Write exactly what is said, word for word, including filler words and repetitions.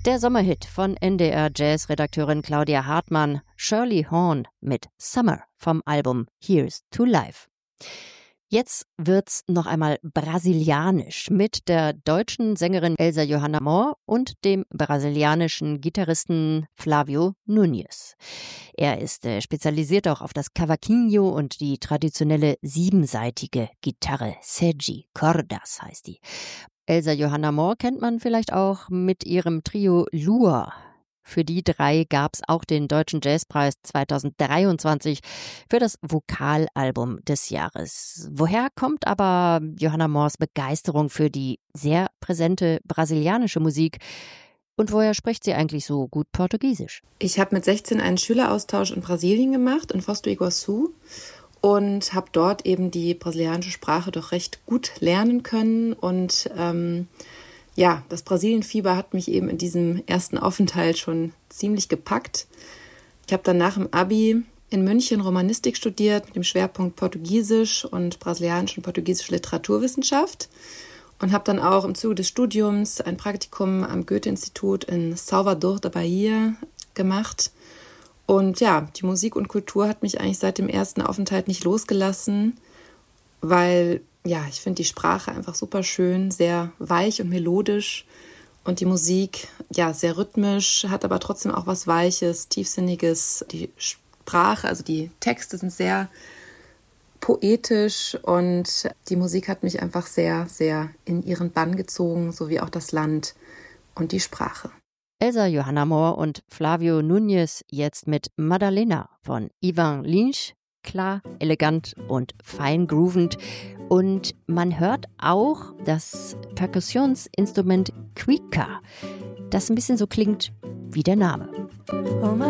Der Sommerhit von N D R-Jazz-Redakteurin Claudia Hartmann, Shirley Horn mit Summer vom Album Here's to Life. Jetzt wird's noch einmal brasilianisch mit der deutschen Sängerin Elsa Johanna Mohr und dem brasilianischen Gitarristen Flávio Nunes. Er ist äh, spezialisiert auch auf das Cavaquinho und die traditionelle siebensaitige Gitarre. Sete Cordas heißt die. Elsa Johanna Mohr kennt man vielleicht auch mit ihrem Trio Lua. Für die drei gab's auch den Deutschen Jazzpreis zweitausenddreiundzwanzig für das Vokalalbum des Jahres. Woher kommt aber Johanna Mohrs Begeisterung für die sehr präsente brasilianische Musik? Und woher spricht sie eigentlich so gut Portugiesisch? Ich habe mit sechzehn einen Schüleraustausch in Brasilien gemacht, in Foz do Iguaçu. Und habe dort eben die brasilianische Sprache doch recht gut lernen können. Und ähm, ja, das Brasilienfieber hat mich eben in diesem ersten Aufenthalt schon ziemlich gepackt. Ich habe dann nach dem Abi in München Romanistik studiert mit dem Schwerpunkt Portugiesisch und brasilianische und portugiesische Literaturwissenschaft. Und habe dann auch im Zuge des Studiums ein Praktikum am Goethe-Institut in Salvador da Bahia gemacht. Und ja, die Musik und Kultur hat mich eigentlich seit dem ersten Aufenthalt nicht losgelassen, weil ja, ich finde die Sprache einfach super schön, sehr weich und melodisch und die Musik ja sehr rhythmisch, hat aber trotzdem auch was Weiches, Tiefsinniges. Die Sprache, also die Texte sind sehr poetisch und die Musik hat mich einfach sehr, sehr in ihren Bann gezogen, sowie auch das Land und die Sprache. Elsa Johanna Mohr und Flávio Nunes jetzt mit Madalena von Ivan Lins. Klar, elegant und fein groovend. Und man hört auch das Perkussionsinstrument Cuica, das ein bisschen so klingt wie der Name.